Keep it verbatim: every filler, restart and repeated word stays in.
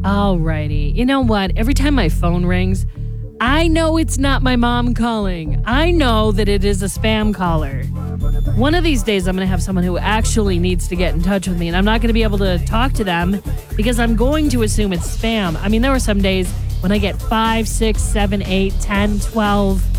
Alrighty. You know what? Every time my phone rings, I know it's not my mom calling. I know that it is a spam caller. One of these days, I'm going to have someone who actually needs to get in touch with me, and I'm not going to be able to talk to them because I'm going to assume it's spam. I mean, there were some days when I get five, six, seven, eight, ten, twelve